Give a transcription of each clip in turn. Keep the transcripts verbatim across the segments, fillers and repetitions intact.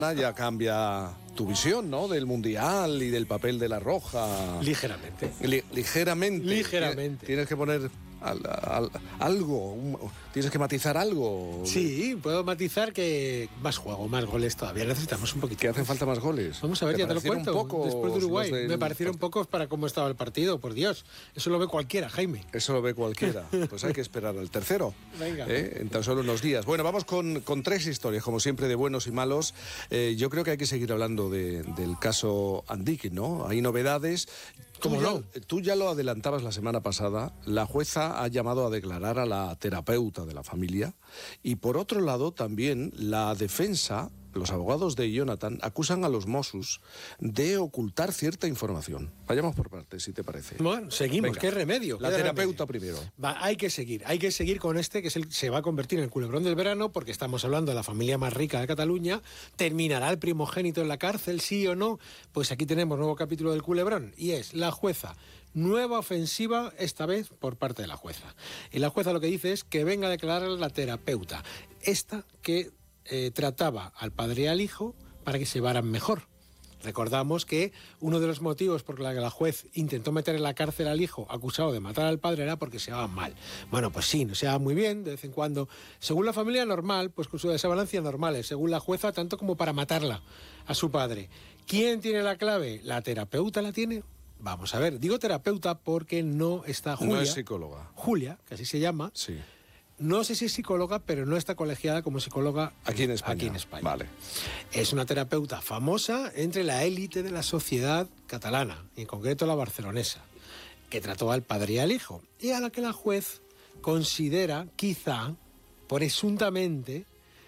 Ya cambia tu visión, ¿no? Del Mundial y del papel de la Roja. Ligeramente. Li ligeramente. Ligeramente. Tienes que poner al, al, algo, un, tienes que matizar algo. Sí, puedo matizar que más juego, más goles todavía. Necesitamos un poquito. Que hacen falta más goles. Vamos a ver, ya te lo cuento. Poco Después de Uruguay. del... Me parecieron pocos para cómo estaba el partido, por Dios. Eso lo ve cualquiera, Jaime. Eso lo ve cualquiera. Pues hay que esperar al tercero. Venga. ¿Eh? En tan solo unos días. Bueno, vamos con, con tres historias, como siempre, de buenos y malos. Eh, yo creo que hay que seguir hablando de, del caso Andique, ¿no? Hay novedades. ¿Cómo tú, no? ya, tú ya lo adelantabas la semana pasada. La jueza ha llamado a declarar a la terapeuta de la familia. Y por otro lado, también la defensa, los abogados de Jonathan, acusan a los Mossos de ocultar cierta información. Vayamos por partes, si te parece. Bueno, seguimos. Venga. ¿Qué remedio? La ¿Qué terapeuta remedio? primero. Va, hay que seguir. Hay que seguir con este, que es el, se va a convertir en el culebrón del verano, porque estamos hablando de la familia más rica de Cataluña. ¿Terminará el primogénito en la cárcel, sí o no? Pues aquí tenemos nuevo capítulo del culebrón. Y es la jueza. Nueva ofensiva, esta vez por parte de la jueza. Y la jueza lo que dice es que venga a declarar a la terapeuta. Esta que eh, trataba al padre y al hijo para que se llevaran mejor. Recordamos que uno de los motivos por los que la juez intentó meter en la cárcel al hijo acusado de matar al padre era porque se llevaban mal. Bueno, pues sí, no se llevaban muy bien, de vez en cuando. Según la familia normal, pues con su desabalancia normales. Según la jueza, tanto como para matarla a su padre. ¿Quién tiene la clave? ¿La terapeuta la tiene? Vamos a ver, digo terapeuta porque no está Julia. No es psicóloga. Julia, que así se llama. Sí. No sé si es psicóloga, pero no está colegiada como psicóloga aquí en España. Aquí en España. Vale. Es una terapeuta famosa entre la élite de la sociedad catalana, en concreto la barcelonesa, que trató al padre y al hijo, y a la que la juez considera, quizá, presuntamente,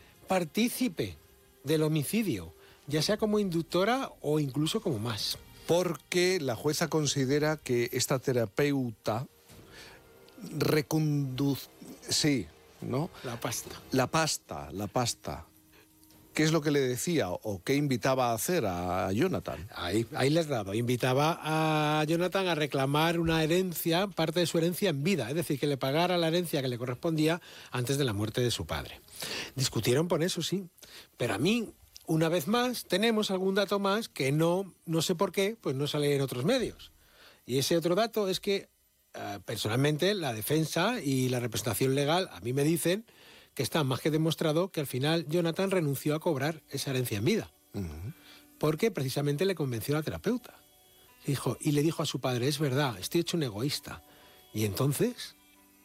partícipe del homicidio, ya sea como inductora o incluso como más. Porque la jueza considera que esta terapeuta reconduce... Sí, ¿no? La pasta. La pasta, la pasta. ¿Qué es lo que le decía o qué invitaba a hacer a Jonathan? Ahí, ahí les he dado. Invitaba a Jonathan a reclamar una herencia, parte de su herencia en vida, es decir, que le pagara la herencia que le correspondía antes de la muerte de su padre. Discutieron por eso, sí, pero a mí... Una vez más, tenemos algún dato más que no, no sé por qué, pues no sale en otros medios. Y ese otro dato es que, eh, personalmente, la defensa y la representación legal a mí me dicen que está más que demostrado que al final Jonathan renunció a cobrar esa herencia en vida. Uh-huh. Porque precisamente le convenció a la terapeuta. Dijo, y le dijo a su padre, es verdad, estoy hecho un egoísta. Y entonces,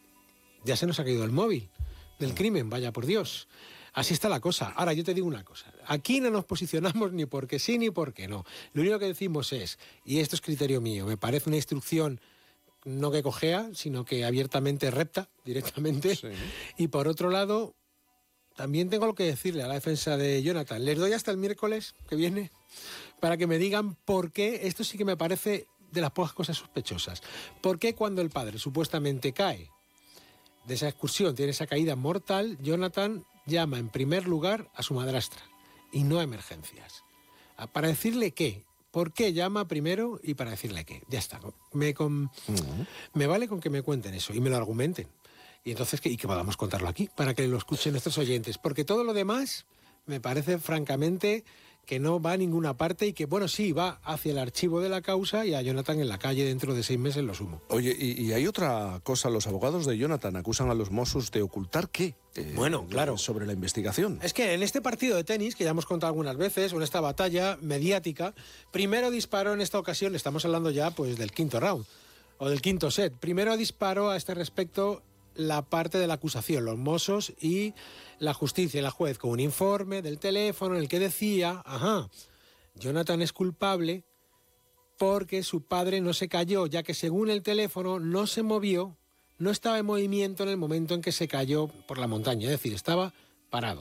ya se nos ha caído el móvil del crimen, vaya por Dios. Así está la cosa. Ahora, yo te digo una cosa. Aquí no nos posicionamos ni porque sí ni porque no. Lo único que decimos es, y esto es criterio mío, me parece una instrucción no que cojea, sino que abiertamente repta, directamente. Sí. Y por otro lado, también tengo lo que decirle a la defensa de Jonathan. Les doy hasta el miércoles que viene para que me digan por qué, esto sí que me parece de las pocas cosas sospechosas, por qué cuando el padre supuestamente cae de esa excursión, tiene esa caída mortal, Jonathan llama en primer lugar a su madrastra y no a emergencias. ¿Para decirle qué? ¿Por qué llama primero y para decirle qué? Ya está. Me, con, uh-huh. me vale con que me cuenten eso y me lo argumenten. Y entonces que, y que podamos contarlo aquí para que lo escuchen nuestros oyentes. Porque todo lo demás me parece francamente que no va a ninguna parte y que, bueno, sí, va hacia el archivo de la causa y a Jonathan en la calle dentro de seis meses lo sumo. Oye, y, y hay otra cosa, los abogados de Jonathan acusan a los Mossos de ocultar ¿qué? Eh, bueno, claro. Sobre la investigación. Es que en este partido de tenis, que ya hemos contado algunas veces, o en esta batalla mediática, primero disparó en esta ocasión, estamos hablando ya pues del quinto round, o del quinto set, primero disparó a este respecto la parte de la acusación, los Mossos y la justicia y la juez, con un informe del teléfono en el que decía, ajá, Jonathan es culpable porque su padre no se cayó, ya que según el teléfono no se movió, no estaba en movimiento en el momento en que se cayó por la montaña, es decir, estaba parado.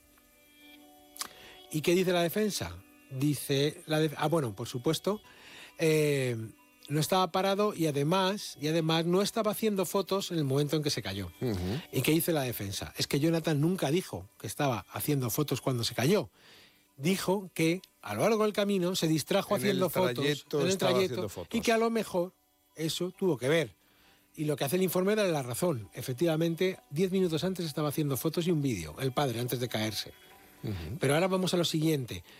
¿Y qué dice la defensa? Dice, la def- ah, bueno, por supuesto, eh, no estaba parado y además, y además no estaba haciendo fotos en el momento en que se cayó. Uh-huh. ¿Y qué dice la defensa? Es que Jonathan nunca dijo que estaba haciendo fotos cuando se cayó. Dijo que a lo largo del camino se distrajo en haciendo el fotos en el trayecto fotos. Y que a lo mejor eso tuvo que ver. Y lo que hace el informe era la razón. Efectivamente, diez minutos antes estaba haciendo fotos y un vídeo, el padre, antes de caerse. Uh-huh. Pero ahora vamos a lo siguiente.